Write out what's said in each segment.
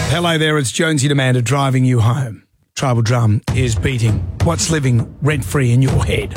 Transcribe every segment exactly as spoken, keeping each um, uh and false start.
Hello there, it's Jonesy and Amanda driving you home. Tribal Drum is beating what's living rent-free in your head.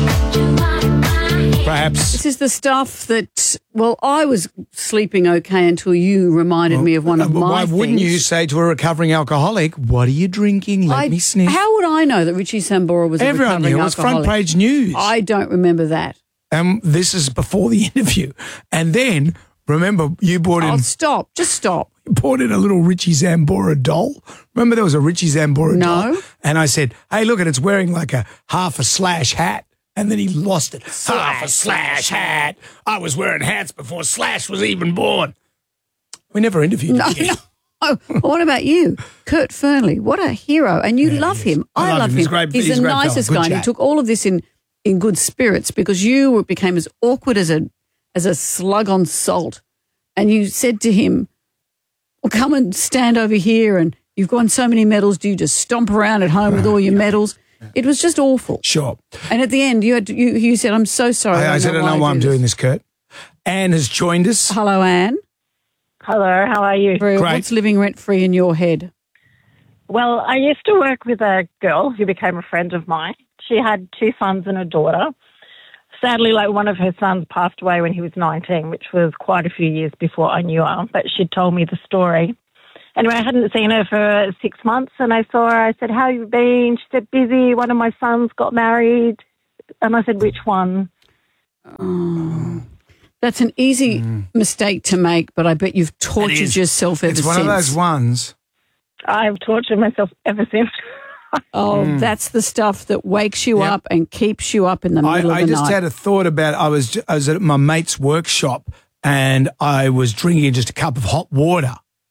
Perhaps. This is the stuff that, well, I was sleeping okay until you reminded well, me of one of uh, my Why things. wouldn't you say to a recovering alcoholic, what are you drinking? Let I, me sniff. How would I know that Richie Sambora was Everyone a recovering knew. It was alcoholic? front page news. I don't remember that. Um, this is before the interview. And then, remember, you brought in... Oh, stop. Just stop. You brought in a little Richie Zambora doll. Remember there was a Richie Zambora no. doll? And I said, hey, look, and it's wearing like a half a slash hat. And then he lost it. Slash, half a slash hat. I was wearing hats before Slash was even born. We never interviewed no, him again. No. What about you? Kurt Fernley, what a hero. And you yeah, love him. I, I love love him. him. He's, great, he's, he's the great nicest fellow. guy. And he took all of this in, in good spirits because you became as awkward as a as a slug on salt. And you said to him, well, come and stand over here and you've won so many medals. Do you just stomp around at home with all your medals? It was just awful. Sure. And at the end, you had to, you, you said, I'm so sorry. I, I, I said, I don't know why I'm do doing this, Kurt. Anne has joined us. Hello, Anne. Hello, how are you? Great. What's living rent-free in your head? Well, I used to work with a girl who became a friend of mine. She had two sons and a daughter. Sadly, like one of her sons passed away when he was nineteen, which was quite a few years before I knew her, but she told me the story. Anyway, I hadn't seen her for six months, and I saw her. I said, how have you been? She said, busy. One of my sons got married. And I said, which one? Oh, that's an easy mm. mistake to make, but I bet you've tortured yourself ever since. It's one since. of those ones. I've tortured myself ever since. Oh, mm. that's the stuff that wakes you yep. up and keeps you up in the middle I, of the night. I just had a thought about, I was, I was at my mate's workshop and I was drinking just a cup of hot water.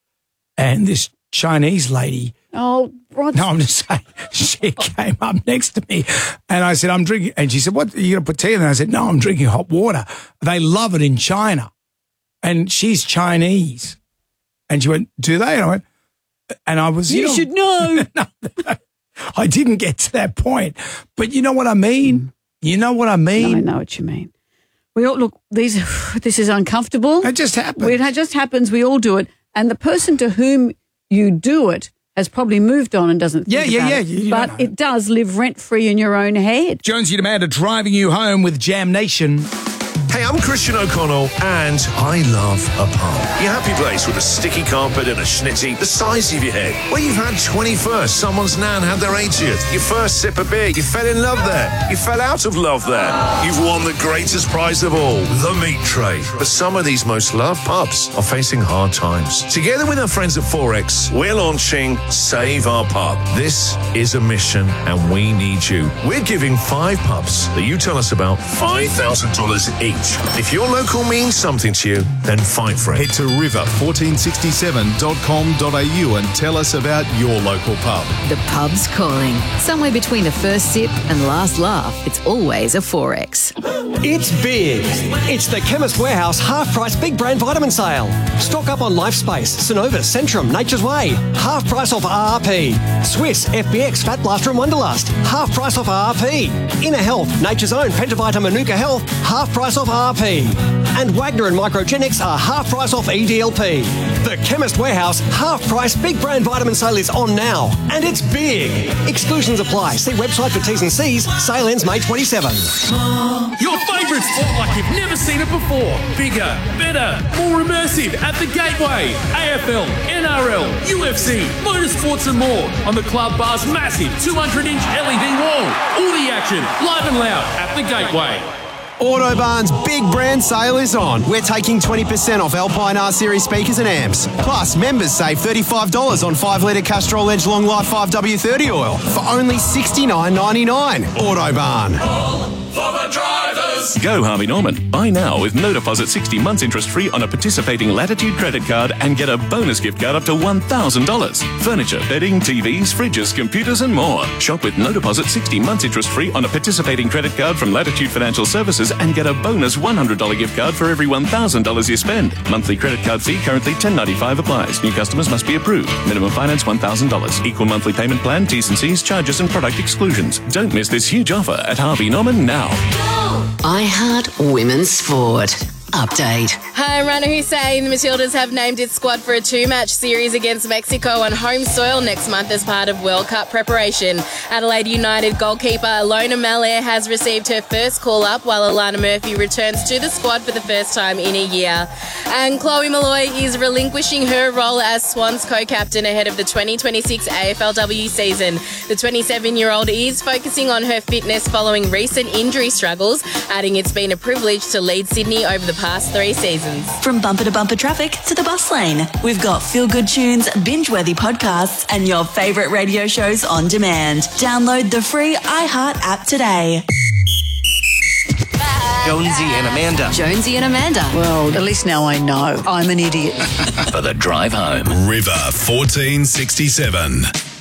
And this Chinese lady, oh, Rod. no, I'm just saying, she came up next to me and I said, I'm drinking. And she said, what, are you going to put tea in there? I said, no, I'm drinking hot water. They love it in China. And she's Chinese. And she went, do they? And I went, and I was, you, you know, should know. no, I didn't get to that point. But you know what I mean? You know what I mean? No, I know what you mean. We all, look, these, this is uncomfortable. It just happens. It just happens. We all do it. And the person to whom you do it has probably moved on and doesn't think yeah, yeah, about yeah, it. you, you but it does live rent-free in your own head. Jonesy and Amanda driving you home with Jam Nation. Hey, I'm Christian O'Connell, and I love a pub. Your happy place with a sticky carpet and a schnitty the size of your head. Where you've had twenty-first, someone's nan had their eightieth, your first sip of beer, you fell in love there, you fell out of love there. You've won the greatest prize of all, the meat tray. But some of these most loved pubs are facing hard times. Together with our friends at Forex, we're launching Save Our Pub. This is a mission, and we need you. We're giving five pubs that you tell us about five thousand dollars each. If your local means something to you, then fight for it. Head to river fourteen sixty-seven dot com dot a u and tell us about your local pub. The pub's calling. Somewhere between the first sip and last laugh, it's always a Forex. It's big. It's the Chemist Warehouse half-price big brand vitamin sale. Stock up on LifeSpace, Synovus, Centrum, Nature's Way. Half price off R R P. Swiss, F B X, Fat Blaster and Wonderlust. Half price off R R P. Inner Health, Nature's Own, Pentavita, Manuka Health. Half price off R R P. And Wagner and Microgenics are half price off E D L P. The Chemist Warehouse half-price big brand vitamin sale is on now. And it's big. Exclusions apply. See website for T's and C's. Sale ends May twenty-seventh. Your favourite sport like you've never seen it before. Bigger, better, more immersive at the Gateway. A F L, N R L, U F C, motorsports and more on the Club Bar's massive two hundred inch L E D wall. All the action, live and loud at the Gateway. Autobarn's big brand sale is on. We're taking twenty percent off Alpine R-Series speakers and amps. Plus, members save thirty-five dollars on five litre Castrol Edge Long Life five W thirty oil for only sixty-nine ninety-nine. Autobarn. For the drivers. Go Harvey Norman. Buy now with no deposit sixty months interest free on a participating Latitude credit card and get a bonus gift card up to one thousand dollars. Furniture, bedding, T Vs, fridges, computers and more. Shop with no deposit sixty months interest free on a participating credit card from Latitude Financial Services and get a bonus one hundred dollars gift card for every one thousand dollars you spend. Monthly credit card fee currently ten ninety-five applies. New customers must be approved. Minimum finance one thousand dollars. Equal monthly payment plan, T's and C's, charges and product exclusions. Don't miss this huge offer at Harvey Norman now. I Heart Women's Sport. update. Hi, I'm Rana Hussein. The Matildas have named its squad for a two-match series against Mexico on home soil next month as part of World Cup preparation. Adelaide United goalkeeper Lona Malaire has received her first call-up, while Alana Murphy returns to the squad for the first time in a year. And Chloe Malloy is relinquishing her role as Swans co-captain ahead of the twenty twenty-six A F L W season. The twenty-seven-year-old is focusing on her fitness following recent injury struggles, adding it's been a privilege to lead Sydney over the past three seasons. From bumper to bumper traffic to the bus lane, we've got feel-good tunes, binge-worthy podcasts, and your favourite radio shows on demand. Download the free iHeart app today. Jonesy and Amanda. Jonesy and Amanda. Well, at least now I know I'm an idiot. For the drive home. River fourteen sixty-seven.